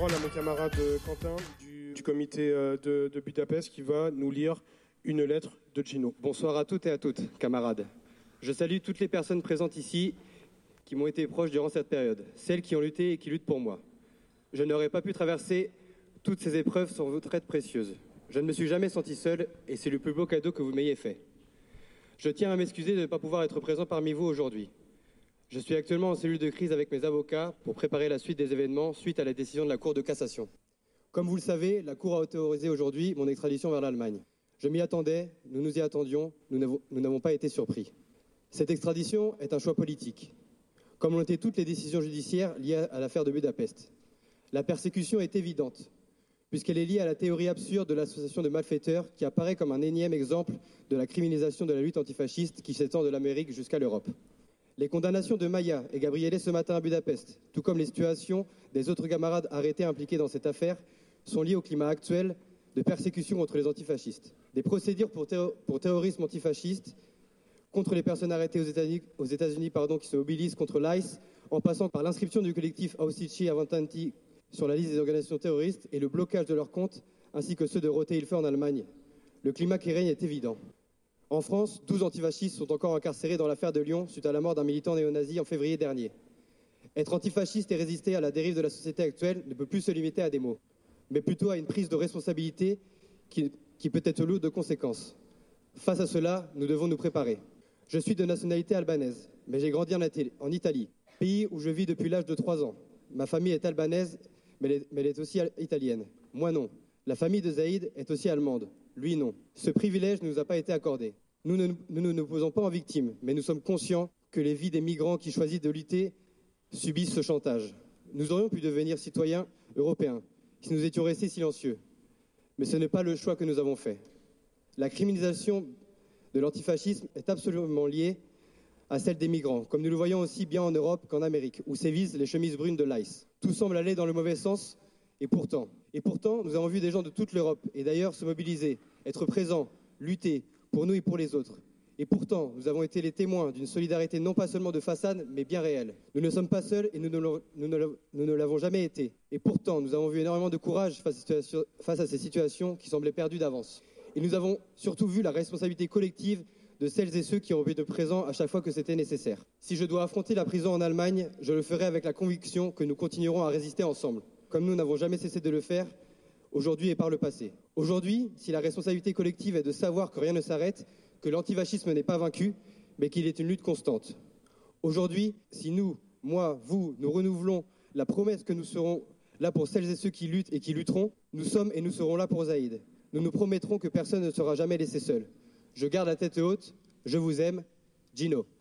On a mon camarade Quentin du comité de Budapest qui va nous lire une lettre de Gino. Bonsoir à toutes et à toutes, camarades. Je salue toutes les personnes présentes ici qui m'ont été proches durant cette période, celles qui ont lutté et qui luttent pour moi. Je n'aurais pas pu traverser toutes ces épreuves sans votre aide précieuse. Je ne me suis jamais senti seul et c'est le plus beau cadeau que vous m'ayez fait. Je tiens à m'excuser de ne pas pouvoir être présent parmi vous aujourd'hui. Je suis actuellement en cellule de crise avec mes avocats pour préparer la suite des événements suite à la décision de la Cour de cassation. Comme vous le savez, la Cour a autorisé aujourd'hui mon extradition vers l'Allemagne. Je m'y attendais, nous nous y attendions, nous n'avons pas été surpris. Cette extradition est un choix politique, comme l'ont été toutes les décisions judiciaires liées à l'affaire de Budapest. La persécution est évidente, puisqu'elle est liée à la théorie absurde de l'association de malfaiteurs qui apparaît comme un énième exemple de la criminalisation de la lutte antifasciste qui s'étend de l'Amérique jusqu'à l'Europe. Les condamnations de Maya et Gabriele ce matin à Budapest, tout comme les situations des autres camarades arrêtés impliqués dans cette affaire, sont liées au climat actuel de persécution contre les antifascistes. Des procédures pour terrorisme antifasciste contre les personnes arrêtées aux États-Unis qui se mobilisent contre l'ICE, en passant par l'inscription du collectif Ausici Avantanti sur la liste des organisations terroristes et le blocage de leurs comptes, ainsi que ceux de Rote Hilfe en Allemagne. Le climat qui règne est évident. En France, 12 antifascistes sont encore incarcérés dans l'affaire de Lyon suite à la mort d'un militant néo-nazi en février dernier. Être antifasciste et résister à la dérive de la société actuelle ne peut plus se limiter à des mots, mais plutôt à une prise de responsabilité qui peut être lourde de conséquences. Face à cela, nous devons nous préparer. Je suis de nationalité albanaise, mais j'ai grandi en Italie, pays où je vis depuis l'âge de 3 ans. Ma famille est albanaise, mais elle est aussi italienne. Moi non. La famille de Zaïd est aussi allemande. Lui non. Ce privilège ne nous a pas été accordé. Nous ne nous posons pas en victime, mais nous sommes conscients que les vies des migrants qui choisissent de lutter subissent ce chantage. Nous aurions pu devenir citoyens européens si nous étions restés silencieux. Mais ce n'est pas le choix que nous avons fait. La criminalisation de l'antifascisme est absolument liée à celle des migrants, comme nous le voyons aussi bien en Europe qu'en Amérique, où sévissent les chemises brunes de l'ICE. Tout semble aller dans le mauvais sens, et pourtant, nous avons vu des gens de toute l'Europe, et d'ailleurs se mobiliser, être présents, lutter, pour nous et pour les autres. Et pourtant, nous avons été les témoins d'une solidarité non pas seulement de façade, mais bien réelle. Nous ne sommes pas seuls et nous ne l'avons jamais été. Et pourtant, nous avons vu énormément de courage face à ces situations qui semblaient perdues d'avance. Et nous avons surtout vu la responsabilité collective de celles et ceux qui ont été présents à chaque fois que c'était nécessaire. Si je dois affronter la prison en Allemagne, je le ferai avec la conviction que nous continuerons à résister ensemble, comme nous n'avons jamais cessé de le faire aujourd'hui et par le passé. Aujourd'hui, si la responsabilité collective est de savoir que rien ne s'arrête, que l'antifascisme n'est pas vaincu, mais qu'il est une lutte constante. Aujourd'hui, si nous, moi, vous, nous renouvelons la promesse que nous serons là pour celles et ceux qui luttent et qui lutteront, nous sommes et nous serons là pour Zaïd. Nous nous promettrons que personne ne sera jamais laissé seul. Je garde la tête haute, je vous aime, Gino.